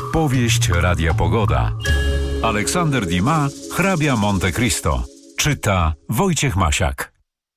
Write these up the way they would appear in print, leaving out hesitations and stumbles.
Powieść Radia Pogoda. Aleksander Dumas, hrabia Monte Cristo. Czyta Wojciech Masiak.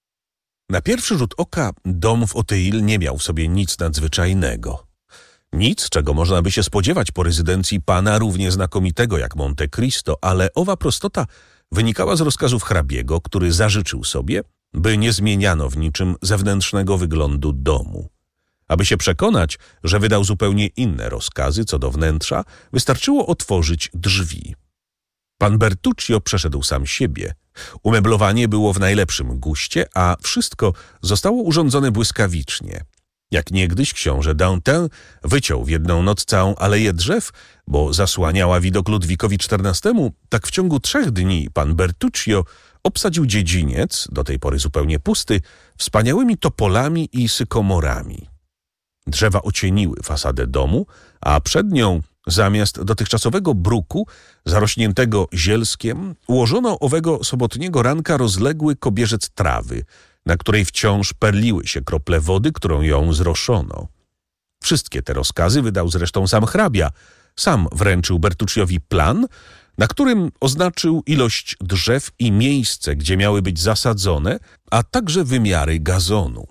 Na pierwszy rzut oka dom w Auteuil nie miał w sobie nic nadzwyczajnego. Nic, czego można by się spodziewać po rezydencji pana równie znakomitego jak Monte Cristo, ale owa prostota wynikała z rozkazów hrabiego, który zażyczył sobie, by nie zmieniano w niczym zewnętrznego wyglądu domu. Aby się przekonać, że wydał zupełnie inne rozkazy co do wnętrza, wystarczyło otworzyć drzwi. Pan Bertuccio przeszedł sam siebie. Umeblowanie było w najlepszym guście, a wszystko zostało urządzone błyskawicznie. Jak niegdyś książę Dantin wyciął w jedną noc całą aleję drzew, bo zasłaniała widok Ludwikowi XIV, tak w ciągu 3 dni pan Bertuccio obsadził dziedziniec, do tej pory zupełnie pusty, wspaniałymi topolami i sykomorami. Drzewa ocieniły fasadę domu, a przed nią, zamiast dotychczasowego bruku, zarośniętego zielskiem, ułożono owego sobotniego ranka rozległy kobierzec trawy, na której wciąż perliły się krople wody, którą ją zroszono. Wszystkie te rozkazy wydał zresztą sam hrabia. Sam wręczył Bertucciowi plan, na którym oznaczył ilość drzew i miejsce, gdzie miały być zasadzone, a także wymiary gazonu.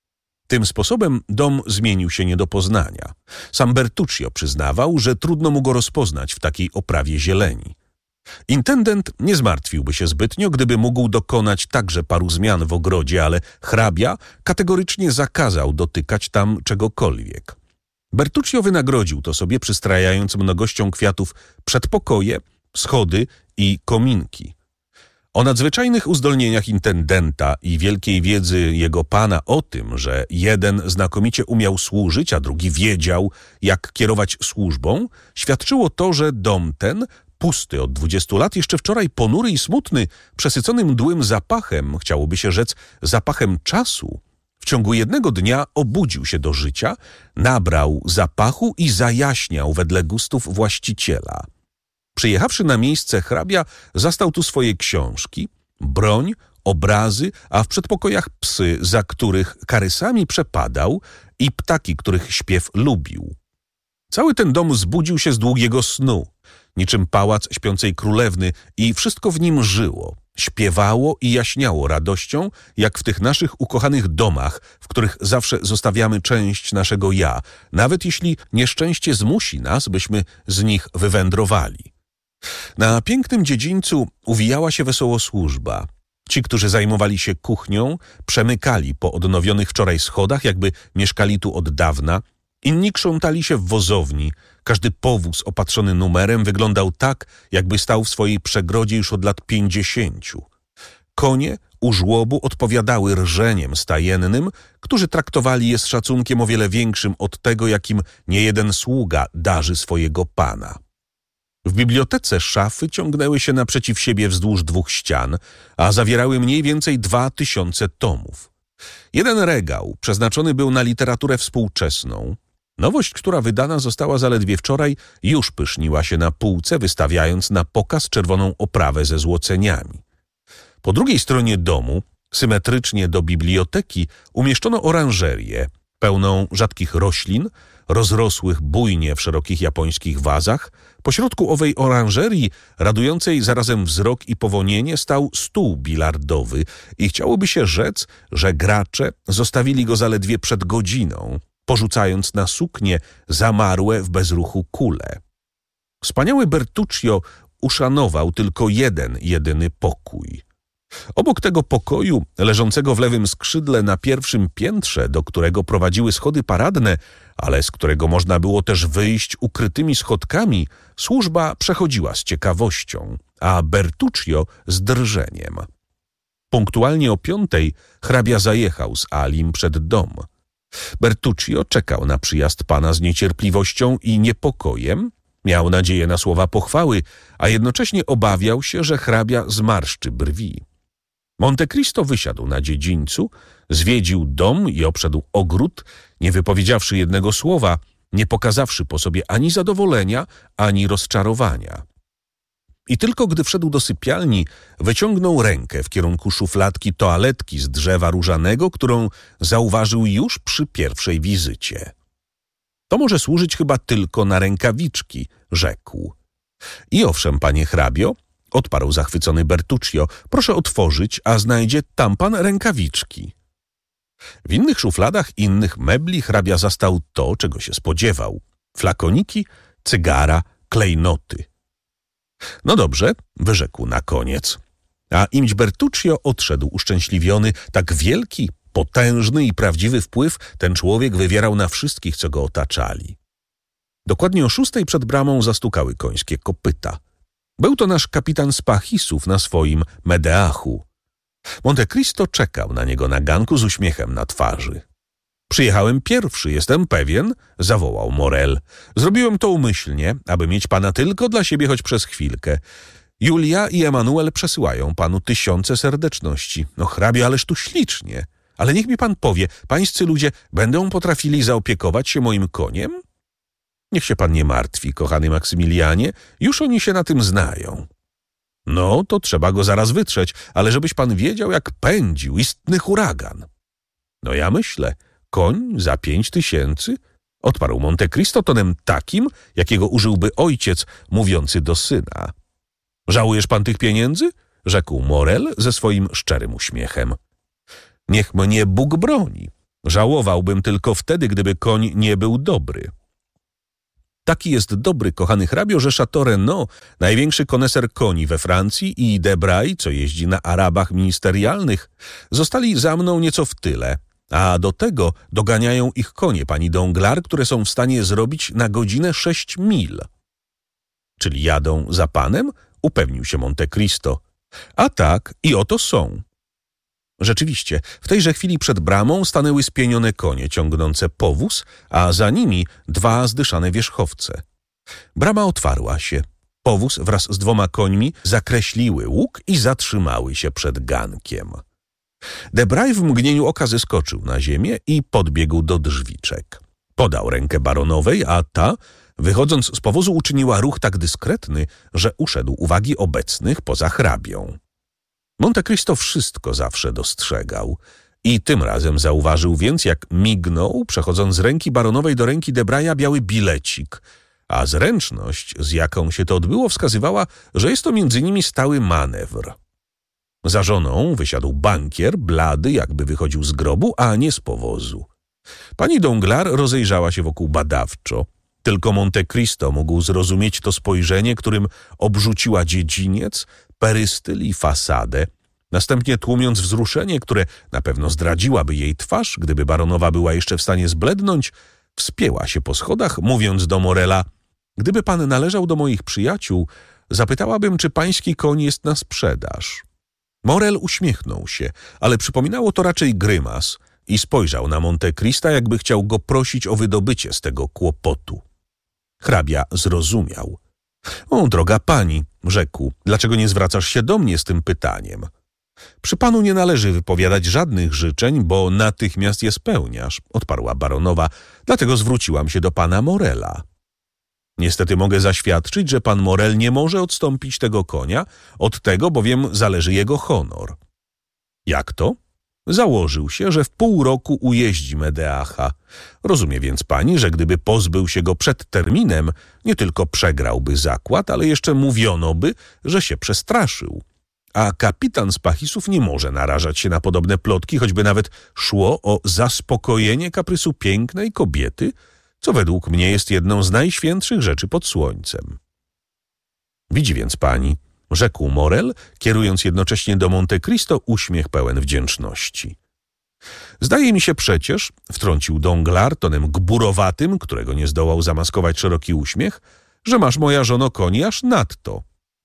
Tym sposobem dom zmienił się nie do poznania. Sam Bertuccio przyznawał, że trudno mu go rozpoznać w takiej oprawie zieleni. Intendent nie zmartwiłby się zbytnio, gdyby mógł dokonać także paru zmian w ogrodzie, ale hrabia kategorycznie zakazał dotykać tam czegokolwiek. Bertuccio wynagrodził to sobie, przystrajając mnogością kwiatów przedpokoje, schody i kominki. O nadzwyczajnych uzdolnieniach intendenta i wielkiej wiedzy jego pana o tym, że jeden znakomicie umiał służyć, a drugi wiedział, jak kierować służbą, świadczyło to, że dom ten, pusty od 20 lat, jeszcze wczoraj ponury i smutny, przesycony mdłym zapachem, chciałoby się rzec zapachem czasu, w ciągu jednego dnia obudził się do życia, nabrał zapachu i zajaśniał wedle gustów właściciela. Przyjechawszy na miejsce, hrabia zastał tu swoje książki, broń, obrazy, a w przedpokojach psy, za których karysami przepadał, i ptaki, których śpiew lubił. Cały ten dom zbudził się z długiego snu, niczym pałac śpiącej królewny, i wszystko w nim żyło, śpiewało i jaśniało radością, jak w tych naszych ukochanych domach, w których zawsze zostawiamy część naszego ja, nawet jeśli nieszczęście zmusi nas, byśmy z nich wywędrowali. Na pięknym dziedzińcu uwijała się wesoło służba. Ci, którzy zajmowali się kuchnią, przemykali po odnowionych wczoraj schodach, jakby mieszkali tu od dawna. Inni krzątali się w wozowni. Każdy powóz opatrzony numerem wyglądał tak, jakby stał w swojej przegrodzie już od lat 50. Konie u żłobu odpowiadały rżeniem stajennym, którzy traktowali je z szacunkiem o wiele większym od tego, jakim niejeden sługa darzy swojego pana. W bibliotece szafy ciągnęły się naprzeciw siebie wzdłuż 2 ścian, a zawierały mniej więcej 2000 tomów. Jeden regał przeznaczony był na literaturę współczesną. Nowość, która wydana została zaledwie wczoraj, już pyszniła się na półce, wystawiając na pokaz czerwoną oprawę ze złoceniami. Po drugiej stronie domu, symetrycznie do biblioteki, umieszczono oranżerię, pełną rzadkich roślin, rozrosłych bujnie w szerokich japońskich wazach. Pośrodku owej oranżerii, radującej zarazem wzrok i powonienie, stał stół bilardowy i chciałoby się rzec, że gracze zostawili go zaledwie przed godziną, porzucając na suknie zamarłe w bezruchu kule. Wspaniały Bertuccio uszanował tylko jeden jedyny pokój. Obok tego pokoju, leżącego w lewym skrzydle na pierwszym piętrze, do którego prowadziły schody paradne, ale z którego można było też wyjść ukrytymi schodkami, służba przechodziła z ciekawością, a Bertuccio z drżeniem. Punktualnie o 5 hrabia zajechał z Alim przed dom. Bertuccio czekał na przyjazd pana z niecierpliwością i niepokojem, miał nadzieję na słowa pochwały, a jednocześnie obawiał się, że hrabia zmarszczy brwi. Monte Cristo wysiadł na dziedzińcu, zwiedził dom i obszedł ogród, nie wypowiedziawszy jednego słowa, nie pokazawszy po sobie ani zadowolenia, ani rozczarowania. I tylko gdy wszedł do sypialni, wyciągnął rękę w kierunku szufladki toaletki z drzewa różanego, którą zauważył już przy pierwszej wizycie. To może służyć chyba tylko na rękawiczki, rzekł. I owszem, panie hrabio, odparł zachwycony Bertuccio, proszę otworzyć, a znajdzie tam pan rękawiczki. W innych szufladach innych mebli hrabia zastał to, czego się spodziewał. Flakoniki, cygara, klejnoty. No dobrze, wyrzekł na koniec. A imć Bertuccio odszedł uszczęśliwiony, tak wielki, potężny i prawdziwy wpływ ten człowiek wywierał na wszystkich, co go otaczali. Dokładnie o 6:00 przed bramą zastukały końskie kopyta. Był to nasz kapitan z Pachisów na swoim Medeachu. Monte Cristo czekał na niego na ganku z uśmiechem na twarzy. Przyjechałem pierwszy, jestem pewien, zawołał Morel. Zrobiłem to umyślnie, aby mieć pana tylko dla siebie choć przez chwilkę. Julia i Emanuel przesyłają panu tysiące serdeczności. No hrabio, ależ tu ślicznie. Ale niech mi pan powie, pańscy ludzie będą potrafili zaopiekować się moim koniem? Niech się pan nie martwi, kochany Maksymilianie, już oni się na tym znają. No, to trzeba go zaraz wytrzeć, ale żebyś pan wiedział, jak pędził, istny huragan. No ja myślę, koń za 5000? Odparł Monte Cristo tonem takim, jakiego użyłby ojciec mówiący do syna. Żałujesz pan tych pieniędzy? Rzekł Morel ze swoim szczerym uśmiechem. Niech mnie Bóg broni. Żałowałbym tylko wtedy, gdyby koń nie był dobry. Taki jest dobry, kochany hrabio, że Château Renaud, największy koneser koni we Francji, i Debray, co jeździ na Arabach ministerialnych, zostali za mną nieco w tyle, a do tego doganiają ich konie pani Danglars, które są w stanie zrobić na godzinę 6 mil. Czyli jadą za panem? Upewnił się Monte Cristo. A tak, i oto są. Rzeczywiście, w tejże chwili przed bramą stanęły spienione konie ciągnące powóz, a za nimi 2 zdyszane wierzchowce. Brama otwarła się. Powóz wraz z 2 końmi zakreśliły łuk i zatrzymały się przed gankiem. Debray w mgnieniu oka zeskoczył na ziemię i podbiegł do drzwiczek. Podał rękę baronowej, a ta, wychodząc z powozu, uczyniła ruch tak dyskretny, że uszedł uwagi obecnych poza hrabią. Monte Cristo wszystko zawsze dostrzegał i tym razem zauważył więc, jak mignął, przechodząc z ręki baronowej do ręki Debraya, biały bilecik, a zręczność, z jaką się to odbyło, wskazywała, że jest to między nimi stały manewr. Za żoną wysiadł bankier, blady, jakby wychodził z grobu, a nie z powozu. Pani Danglars rozejrzała się wokół badawczo. Tylko Monte Cristo mógł zrozumieć to spojrzenie, którym obrzuciła dziedziniec, perystyl i fasadę, następnie tłumiąc wzruszenie, które na pewno zdradziłaby jej twarz, gdyby baronowa była jeszcze w stanie zblednąć, wspięła się po schodach, mówiąc do Morela: gdyby pan należał do moich przyjaciół, zapytałabym, czy pański koń jest na sprzedaż. Morel uśmiechnął się, ale przypominało to raczej grymas i spojrzał na Monte Crista, jakby chciał go prosić o wydobycie z tego kłopotu. Hrabia zrozumiał. O, droga pani, rzekł, dlaczego nie zwracasz się do mnie z tym pytaniem? Przy panu nie należy wypowiadać żadnych życzeń, bo natychmiast je spełniasz, odparła baronowa, dlatego zwróciłam się do pana Morela. Niestety mogę zaświadczyć, że pan Morel nie może odstąpić tego konia, od tego bowiem zależy jego honor. Jak to? Założył się, że w pół roku ujeździ Medeacha. Rozumie więc pani, że gdyby pozbył się go przed terminem, nie tylko przegrałby zakład, ale jeszcze mówiono by, że się przestraszył. A kapitan z Pachisów nie może narażać się na podobne plotki, choćby nawet szło o zaspokojenie kaprysu pięknej kobiety, co według mnie jest jedną z najświętszych rzeczy pod słońcem. Widzi więc pani, rzekł Morel, kierując jednocześnie do Monte Cristo uśmiech pełen wdzięczności. Zdaje mi się przecież, wtrącił Danglars tonem gburowatym, którego nie zdołał zamaskować szeroki uśmiech, że masz, moja żono, koni aż nadto.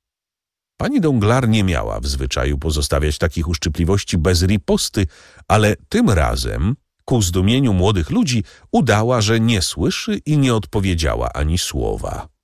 Pani Danglars nie miała w zwyczaju pozostawiać takich uszczypliwości bez riposty, ale tym razem, ku zdumieniu młodych ludzi, udała, że nie słyszy i nie odpowiedziała ani słowa.